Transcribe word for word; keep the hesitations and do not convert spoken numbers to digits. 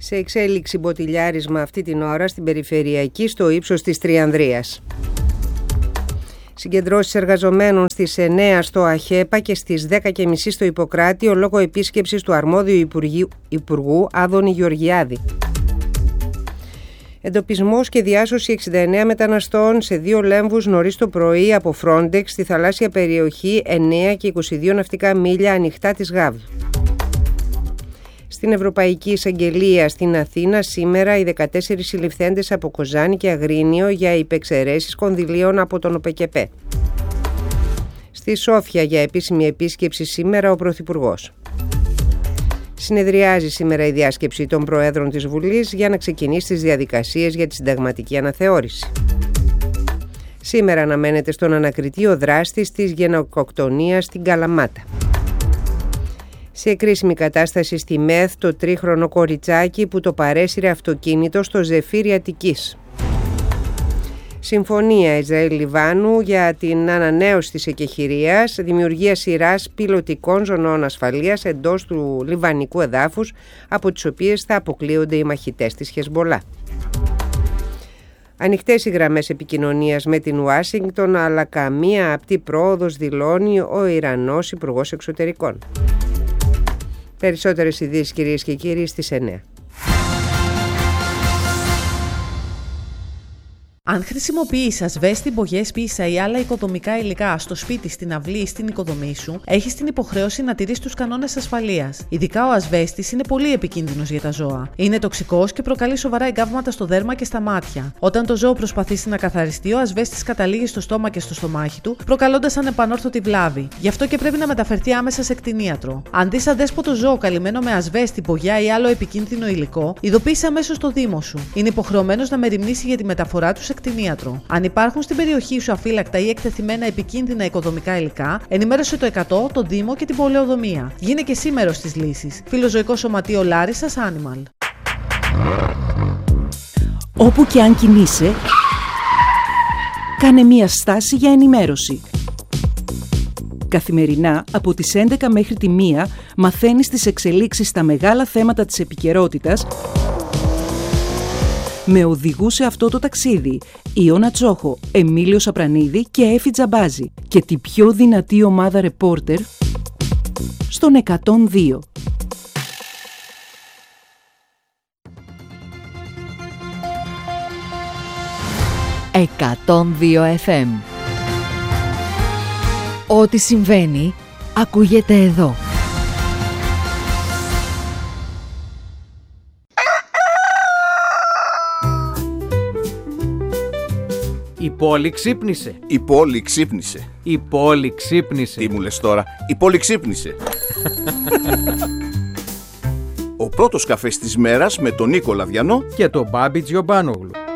Σε εξέλιξη μποτιλιάρισμα αυτή την ώρα στην περιφερειακή στο ύψος της Τριανδρίας. Συγκεντρώσεις εργαζομένων στις εννέα στο ΑΧΕΠΑ και στις δέκα και μισή στο Ιπποκράτιο λόγω επίσκεψης του αρμόδιου Υπουργού, Υπουργού Άδωνη Γεωργιάδη. Εντοπισμός και διάσωση εξήντα εννέα μεταναστών σε δύο λέμβους νωρίς το πρωί από Frontex στη θαλάσσια περιοχή εννέα και είκοσι δύο ναυτικά μίλια ανοιχτά της Γάβ. Στην Ευρωπαϊκή Εισαγγελία στην Αθήνα σήμερα οι δεκατέσσερις συλληφθέντες από Κοζάνη και Αγρίνιο για υπεξαιρέσεις κονδυλίων από τον ΟΠΕΚΕΠΕ. Στη Σόφια για επίσημη επίσκεψη σήμερα ο Πρωθυπουργός. Συνεδριάζει σήμερα η διάσκεψη των Προέδρων της Βουλής για να ξεκινήσει τις διαδικασίες για τη συνταγματική αναθεώρηση. Σήμερα αναμένεται στον ανακριτή ο δράστης της γενοκτονίας στην Καλαμάτα. Σε κρίσιμη κατάσταση στη ΜΕΘ το τρίχρονο κοριτσάκι που το παρέσυρε αυτοκίνητο στο Ζεφύρι Αττικής. Συμφωνία Ισραήλ-Λιβάνου για την ανανέωση της εκεχηρίας, δημιουργία σειράς πιλωτικών ζωνών ασφαλείας εντός του λιβανικού εδάφους, από τις οποίες θα αποκλείονται οι μαχητές της Χεσμπολά. Ανοιχτές οι γραμμές επικοινωνίας με την Ουάσιγκτον, αλλά καμία απτή πρόοδος δηλώνει ο Ιρανός Υπουργός Εξωτερικών. Περισσότερες ειδήσεις, κυρίες και κύριοι, στις εννέα. Αν χρησιμοποιείς ασβέστη, μπογιές, πίσα ή άλλα οικοδομικά υλικά στο σπίτι, στην αυλή ή στην οικοδομή σου, έχεις την υποχρέωση να τηρείς τους κανόνες ασφαλείας. Ειδικά ο ασβέστης είναι πολύ επικίνδυνος για τα ζώα. Είναι τοξικός και προκαλεί σοβαρά εγκάβματα στο δέρμα και στα μάτια. Όταν το ζώο προσπαθήσει να καθαριστεί, ο ασβέστης καταλήγει στο στόμα και στο στομάχι του, προκαλώντας ανεπανόρθωτη βλάβη. Γι' αυτό και πρέπει να μεταφερθεί άμεσα σε κτηνίατρο. Αν δεις αδέσποτο ζώο καλυμμένο με ασβέστη, μπογιά ή άλλο επικίνδυνο υλικό, ειδοποίησε αμέσως το δήμο σου. Είναι υποχρεωμένος να μεριμνήσει για τη μεταφορά του σε κτηνίατρο. Αν υπάρχουν στην περιοχή σου αφύλακτα ή εκτεθειμένα επικίνδυνα οικοδομικά υλικά, ενημέρωσε το εκατό, το Δήμο και την πολεοδομία. Γίνε και εσύ μέρος της λύσης. Φιλοζωικό Σωματείο Λάρισσας Animal. Όπου και αν κινείσαι, κάνε μία στάση για ενημέρωση. Καθημερινά, από τις έντεκα μέχρι τη μία, μαθαίνεις τις εξελίξεις στα μεγάλα θέματα της επικαιρότητας με οδηγούς σε αυτό το ταξίδι Ιώνα Τσόχο, Εμίλιο Σαπρανίδη και Έφη Τζαμπάζη και τη πιο δυνατή ομάδα ρεπόρτερ στον εκατόν δύο. εκατόν δύο εφ εμ. Ό,τι συμβαίνει ακούγεται εδώ. Η πόλη ξύπνησε. Η πόλη ξύπνησε. Η πόλη ξύπνησε. Τι μου λες τώρα, η πόλη ξύπνησε. Ο πρώτος καφές της μέρας με τον Νίκο Λαδιανό και τον Μπάμπη Τζιομπάνογλου.